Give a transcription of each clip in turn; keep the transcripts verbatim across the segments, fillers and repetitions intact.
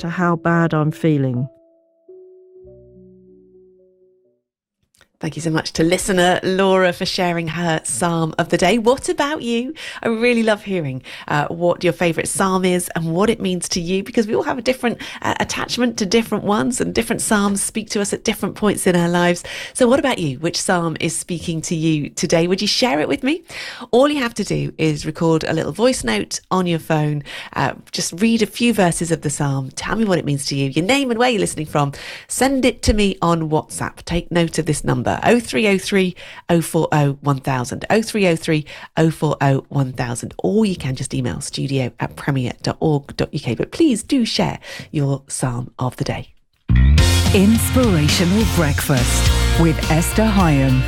matter how bad I'm feeling. Thank you so much to listener Laura for sharing her psalm of the day. What about you? I really love hearing uh, what your favourite psalm is and what it means to you, because we all have a different uh, attachment to different ones, and different psalms speak to us at different points in our lives. So what about you? Which psalm is speaking to you today? Would you share it with me? All you have to do is record a little voice note on your phone. Uh, just read a few verses of the psalm. Tell me what it means to you, your name and where you're listening from. Send it to me on WhatsApp. Take note of this number. oh three oh three, oh four oh, one thousand, oh three oh three, oh four oh, one thousand, or you can just email studio at premier dot org dot uk. But please do share your psalm of the day. Inspirational Breakfast with Esther Hyam.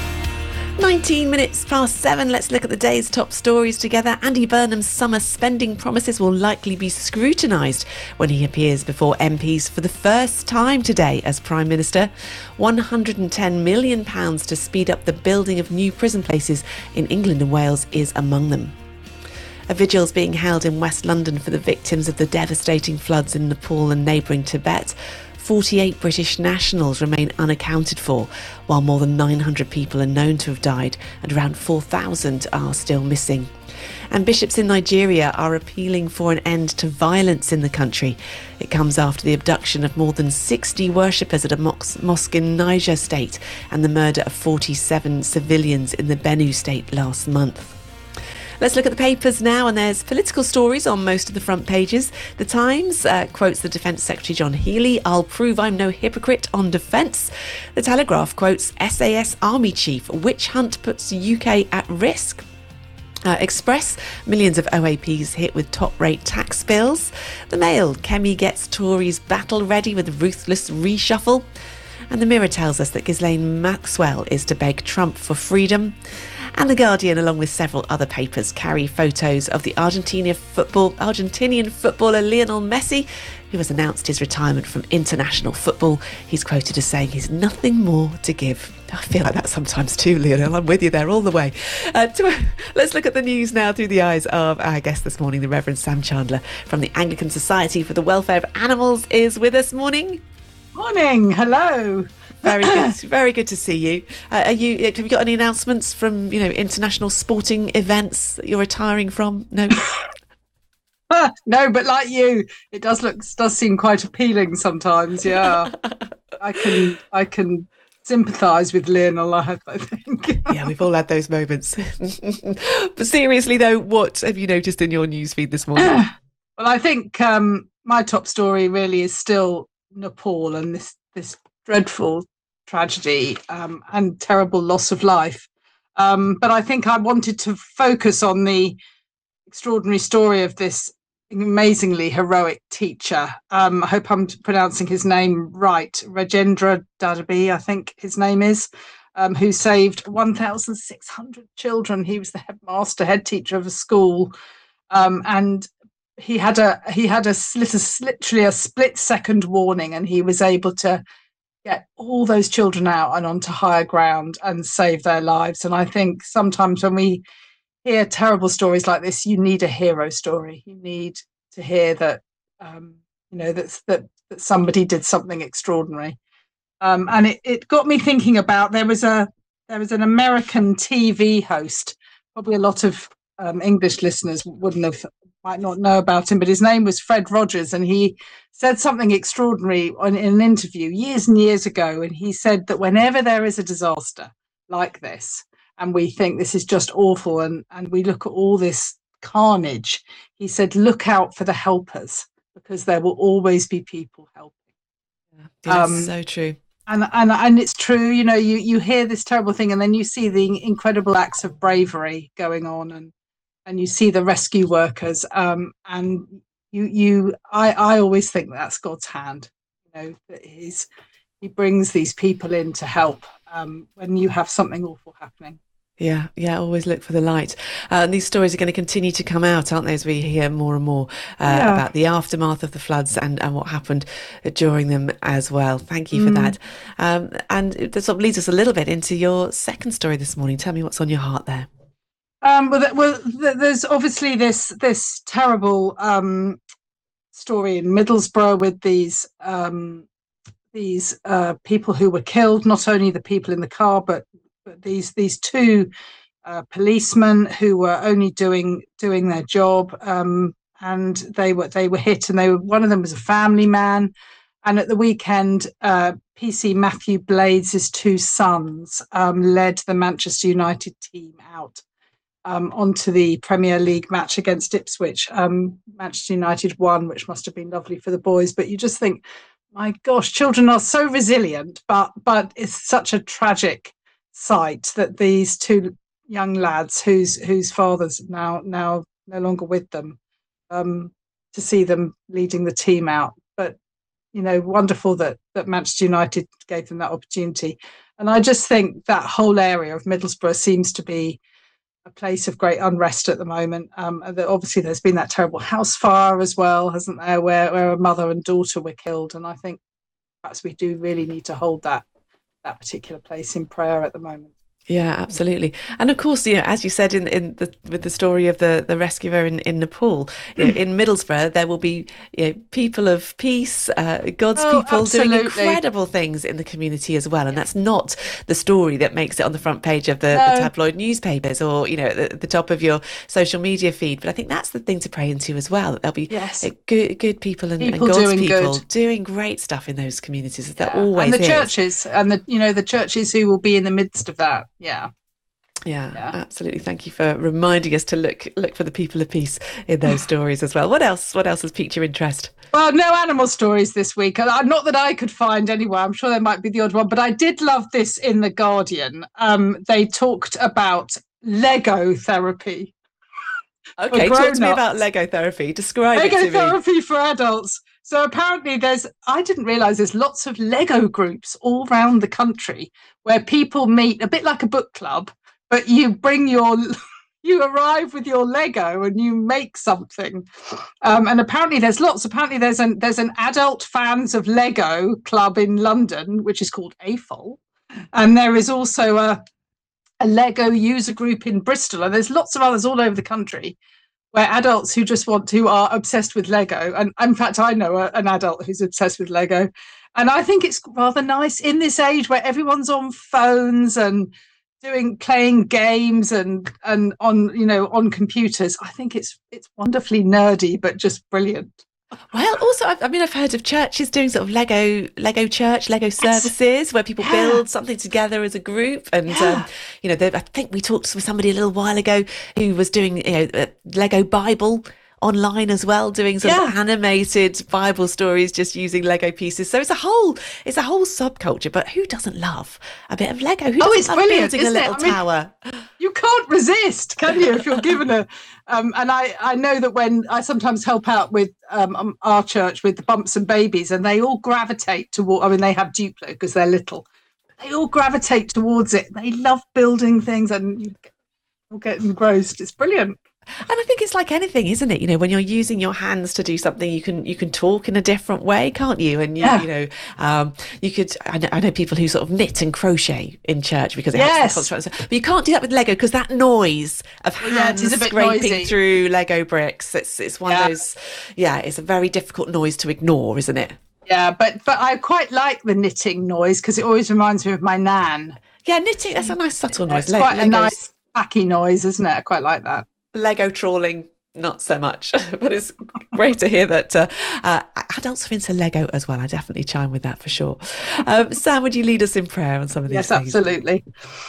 nineteen minutes past seven. Let's look at the day's top stories together. Andy Burnham's summer spending promises will likely be scrutinised when he appears before M Ps for the first time today as Prime Minister. one hundred ten million pounds to speed up the building of new prison places in England and Wales is among them. A vigil is being held in West London for the victims of the devastating floods in Nepal and neighbouring Tibet. forty-eight British nationals remain unaccounted for, while more than nine hundred people are known to have died and around four thousand are still missing. And bishops in Nigeria are appealing for an end to violence in the country. It comes after the abduction of more than sixty worshippers at a mosque in Niger State and the murder of forty-seven civilians in the Benue State last month. Let's look at the papers now, and there's political stories on most of the front pages. The Times uh, quotes the Defence Secretary John Healey, "I'll prove I'm no hypocrite on defence." The Telegraph quotes S A S Army Chief, "Witch hunt puts U K at risk." Uh, Express, millions of O A Ps hit with top-rate tax bills. The Mail, Kemi gets Tories battle ready with ruthless reshuffle. And the Mirror tells us that Ghislaine Maxwell is to beg Trump for freedom. And The Guardian, along with several other papers, carry photos of the Argentina football, Argentinian footballer Lionel Messi, who has announced his retirement from international football. He's quoted as saying he's nothing more to give. I feel like that sometimes too, Lionel. I'm with you there all the way. Uh, to, let's look at the news now through the eyes of our guest this morning, the Reverend Sam Chandler from the Anglican Society for the Welfare of Animals is with us. Morning. Morning. Hello. Very good, very good to see you. Uh, are you? Have you got any announcements from you know international sporting events that you're retiring from? No, no, but like you, it does look does seem quite appealing sometimes. Yeah, I can I can sympathise with Lionel. I I think. Yeah, we've all had those moments. But seriously though, what have you noticed in your newsfeed this morning? Well, I think um, my top story really is still Nepal and this this dreadful tragedy um, and terrible loss of life. Um, but I think I wanted to focus on the extraordinary story of this amazingly heroic teacher. Um, I hope I'm pronouncing his name right. Rajendra Dadabi, I think his name is, um, who saved one thousand six hundred children. He was the headmaster, head teacher of a school. Um, and he had a he had a literally a split second warning, and he was able to get all those children out and onto higher ground and save their lives. And I think sometimes when we hear terrible stories like this, you need a hero story. You need to hear that, um, you know, that, that, that somebody did something extraordinary. Um, and it, it got me thinking about, there was a, there was an American T V host, probably a lot of um, English listeners wouldn't have, might not know about him, but his name was Fred Rogers, and he said something extraordinary in an interview years and years ago. And he said that whenever there is a disaster like this, and we think this is just awful, and, and we look at all this carnage, he said, look out for the helpers, because there will always be people helping. Yeah, that's um, so true. And, and and it's true, you know, you, you hear this terrible thing, and then you see the incredible acts of bravery going on, and and you see the rescue workers, um, and you you I, I always think that's God's hand, you know, that he's he brings these people in to help um, when you have something awful happening. Yeah, yeah, always look for the light. Uh, and these stories are going to continue to come out, aren't they, as we hear more and more uh, yeah. about the aftermath of the floods and, and what happened during them as well. Thank you for mm. that. Um, and that sort of leads us a little bit into your second story this morning. Tell me what's on your heart there. Um, well, well, there's obviously this this terrible um, story in Middlesbrough with these um, these uh, people who were killed, not only the people in the car, but, but these these two uh, policemen who were only doing doing their job, um, and they were they were hit, and they were one of them was a family man. And at the weekend, uh, P C Matthew Blades' two sons um, led the Manchester United team out um, onto the Premier League match against Ipswich. Um, Manchester United won, which must have been lovely for the boys. But you just think, my gosh, children are so resilient, but but it's such a tragic sight that these two young lads, whose whose fathers now now no longer with them, um, to see them leading the team out. But you know, wonderful that that Manchester United gave them that opportunity. And I just think that whole area of Middlesbrough seems to be a place of great unrest at the moment. Um, and that obviously there's been that terrible house fire as well, hasn't there, where, where a mother and daughter were killed. And I think perhaps we do really need to hold that that particular place in prayer at the moment. Yeah, absolutely. And of course, you know, as you said in in the with the story of the the rescuer in in Nepal, you know, in Middlesbrough, there will be, you know, people of peace, uh, God's oh, people absolutely. doing incredible things in the community as well. And that's not the story that makes it on the front page of the, no. the tabloid newspapers or, you know, at the, the top of your social media feed. But I think that's the thing to pray into as well. That there'll be yes. uh, good good people and, people and God's doing people good. doing great stuff in those communities. As Yeah. there always and the is. churches and the you know the churches who will be in the midst of that. Yeah. Yeah, yeah, absolutely. Thank you for reminding us to look look for the people of peace in those stories as well. What else? What else has piqued your interest? Well, no animal stories this week. Not that I could find anywhere. I'm sure there might be the odd one, but I did love this in The Guardian. Um, they talked about Lego therapy. Okay, talk to me about Lego therapy. Describe Lego it to me. Lego therapy for adults. So apparently there's, I didn't realise there's lots of Lego groups all around the country where people meet, a bit like a book club, but you bring your, you arrive with your Lego and you make something. Um, and apparently there's lots. Apparently there's an there's an adult fans of Lego club in London, which is called A F O L. And there is also a, a Lego user group in Bristol. And there's lots of others all over the country where adults who just want to are obsessed with Lego. And in fact, I know a, an adult who's obsessed with Lego. And I think it's rather nice in this age where everyone's on phones and doing playing games and and on you know on computers. I think it's it's wonderfully nerdy but just brilliant. Well, also, I've, I mean, I've heard of churches doing sort of Lego Lego church, Lego services yes. where people yeah. build something together as a group. And yeah. um, you know, I think we talked with somebody a little while ago who was doing you know a Lego Bible online as well, doing some yeah. animated Bible stories just using Lego pieces. So it's a whole it's a whole subculture. But who doesn't love a bit of Lego? Who doesn't oh, it's love brilliant, building a little I mean, tower? You can't resist, can you, if you're given a um, and I, I know that when I sometimes help out with um, our church with the bumps and babies, and they all gravitate toward, I mean, they have Duplo because they're little. They all gravitate towards it. They love building things and you get engrossed. It's brilliant. And I think it's like anything, isn't it? You know, when you're using your hands to do something, you can you can talk in a different way, can't you? And you, yeah. you know, um, you could. I know, I know people who sort of knit and crochet in church because it yes. helps them concentrate. But you can't do that with Lego because that noise of hands yeah, scraping noisy. through Lego bricks. It's it's one yeah. of those. Yeah, it's a very difficult noise to ignore, isn't it? Yeah, but but I quite like the knitting noise because it always reminds me of my nan. Yeah, knitting. That's a nice subtle yeah, noise. It's Le- quite Legos. a nice hacky noise, isn't it? I quite like that. Lego trawling, not so much, but it's great to hear that uh, uh, adults are into Lego as well. I definitely chime with that for sure. Um, Sam, would you lead us in prayer on some of these yes, things? Yes, absolutely.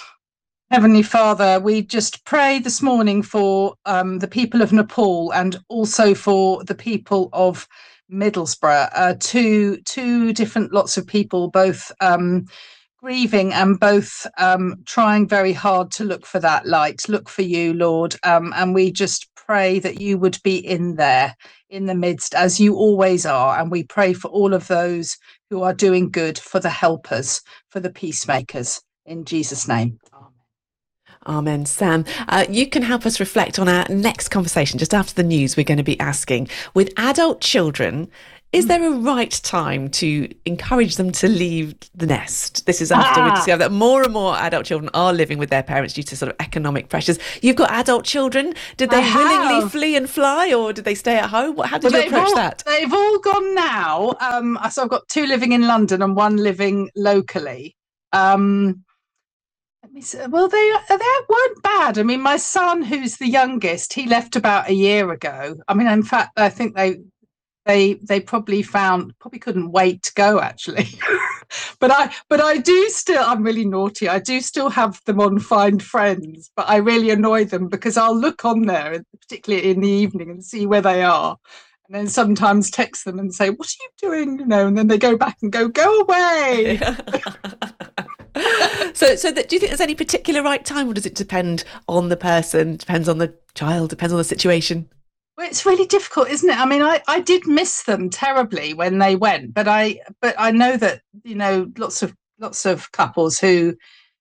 Heavenly Father, we just pray this morning for um, the people of Nepal and also for the people of Middlesbrough, uh, two, two different lots of people, both um, grieving and both um, trying very hard to look for that light, look for you, Lord. Um, and we just pray that you would be in there, in the midst, as you always are. And we pray for all of those who are doing good, for the helpers, for the peacemakers, in Jesus' name. Amen. Sam, uh, you can help us reflect on our next conversation just after the news. We're going to be asking, with adult children Is there a right time to encourage them to leave the nest? This is after ah. we discover that more and more adult children are living with their parents due to sort of economic pressures. You've got adult children. Did they I willingly have. flee and fly, or did they stay at home? How did well, you approach all, that? They've all gone now. Um, so I've got two living in London and one living locally. Um, let me see. Well, they they weren't bad. I mean, my son, who's the youngest, he left about a year ago. I mean, in fact, I think they. They they probably found probably couldn't wait to go actually, but I but I do still I'm really naughty. I do still have them on Find Friends, but I really annoy them because I'll look on there, particularly in the evening, and see where they are, and then sometimes text them and say, "What are you doing?" You know, and then they go back and go, "Go away." so so that, do you think there's any particular right time, or does it depend on the person? Depends on the child. Depends on the situation. Well, it's really difficult, isn't it? I mean, I, I did miss them terribly when they went, but I but I know that, you know, lots of lots of couples who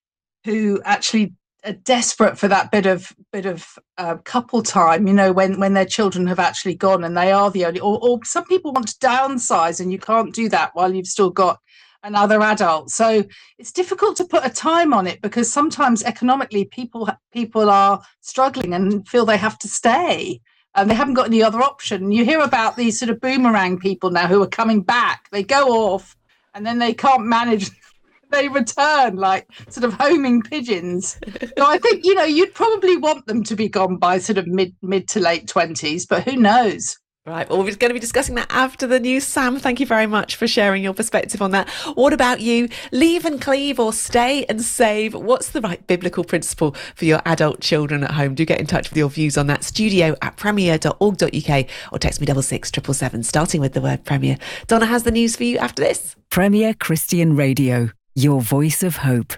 who actually are desperate for that bit of bit of uh, couple time, you know, when when their children have actually gone and they are the only, or, or some people want to downsize and you can't do that while you've still got another adult. So it's difficult to put a time on it because sometimes economically people people are struggling and feel they have to stay. And they haven't got any other option. You hear about these sort of boomerang people now who are coming back. They go off and then they can't manage. They return like sort of homing pigeons. So I think, you know, you'd probably want them to be gone by sort of mid mid to late twenties, but who knows? Right, well, we're going to be discussing that after the news. Sam, thank you very much for sharing your perspective on that. What about you? Leave and cleave or stay and save? What's the right biblical principle for your adult children at home? Do get in touch with your views on that. Studio at premier dot org dot uk or text me double six triple seven, starting with the word Premier. Donna has the news for you after this. Premier Christian Radio, your voice of hope.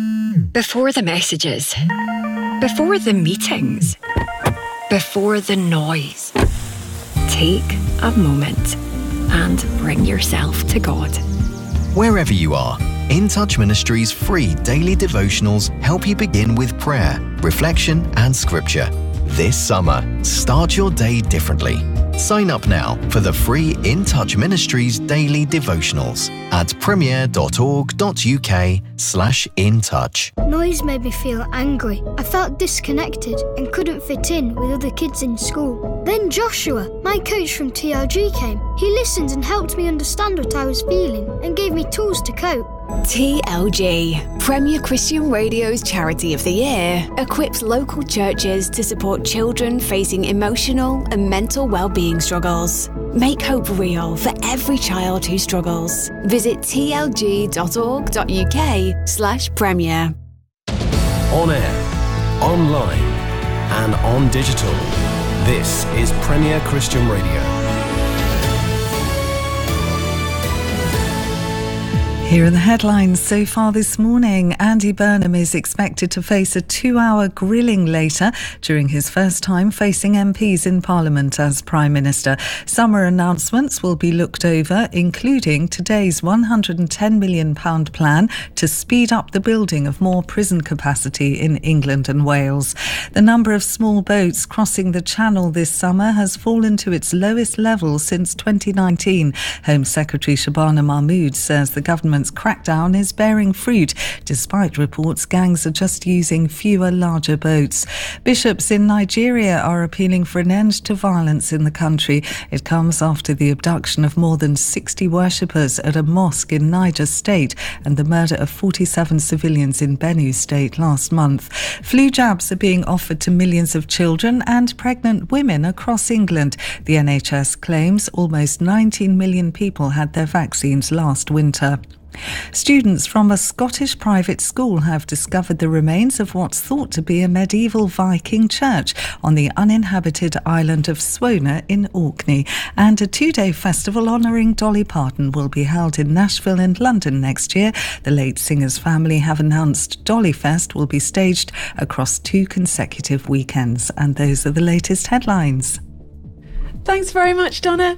Before the messages, before the meetings, before the noise, take a moment and bring yourself to God. Wherever you are, In Touch Ministries' free daily devotionals help you begin with prayer, reflection and scripture. This summer, start your day differently. Sign up now for the free In Touch Ministries daily devotionals at premier dot org dot uk slash in touch. Noise made me feel angry. I felt disconnected and couldn't fit in with other kids in school. Then Joshua, my coach from T L G, came. He listened and helped me understand what I was feeling and gave me tools to cope. T L G, Premier Christian Radio's Charity of the Year, equips local churches to support children facing emotional and mental well-being struggles. Make hope real for every child who struggles. Visit t l g dot org dot uk slash premier. On air, online and on digital. This is Premier Christian Radio. Here are the headlines so far this morning. Andy Burnham is expected to face a two-hour grilling later during his first time facing M Ps in Parliament as Prime Minister. Summer announcements will be looked over, including today's one hundred ten million pounds plan to speed up the building of more prison capacity in England and Wales. The number of small boats crossing the Channel this summer has fallen to its lowest level since twenty nineteen. Home Secretary Shabana Mahmood says the government crackdown is bearing fruit, despite reports gangs are just using fewer larger boats. Bishops in Nigeria are appealing for an end to violence in the country. It comes after the abduction of more than sixty worshippers at a mosque in Niger State and the murder of forty-seven civilians in Benue State last month. Flu jabs are being offered to millions of children and pregnant women across England. The N H S claims almost nineteen million people had their vaccines last winter. Students from a Scottish private school have discovered the remains of what's thought to be a medieval Viking church on the uninhabited island of Swona in Orkney. And a two-day festival honouring Dolly Parton will be held in Nashville and London next year. The late singer's family have announced Dolly Fest will be staged across two consecutive weekends. And those are the latest headlines. Thanks very much, Donna.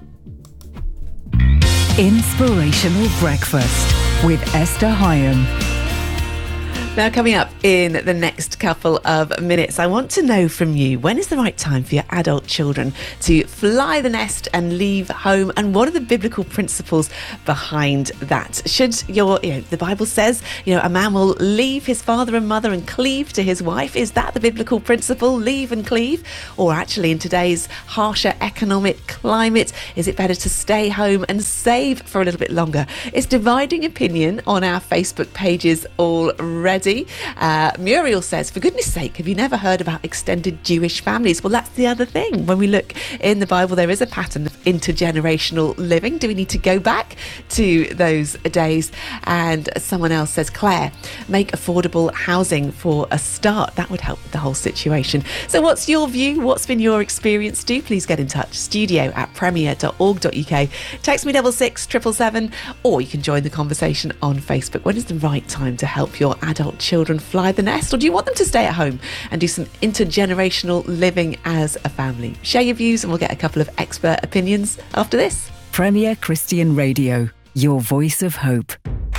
Inspirational Breakfast with Esther Hyam. Now coming up, in the next couple of minutes. I want to know from you, when is the right time for your adult children to fly the nest and leave home, and what are the biblical principles behind that? Should your, you know, the Bible says, you know, a man will leave his father and mother and cleave to his wife. Is that the biblical principle, leave and cleave? Or actually, in today's harsher economic climate, is it better to stay home and save for a little bit longer? It's dividing opinion on our Facebook pages already. Uh, Muriel says, for goodness sake, have you never heard about extended Jewish families? Well, that's the other thing. When we look in the Bible, there is a pattern of intergenerational living. Do we need to go back to those days? And someone else says, Claire, make affordable housing for a start. That would help with the whole situation. So what's your view? What's been your experience? Do please get in touch. Studio at premier dot org dot uk. Text me double six triple seven, or you can join the conversation on Facebook. When is the right time to help your adult children fly the nest, or do you want them to stay at home and do some intergenerational living as a family? Share your views and we'll get a couple of expert opinions after this. Premier Christian Radio, your voice of hope.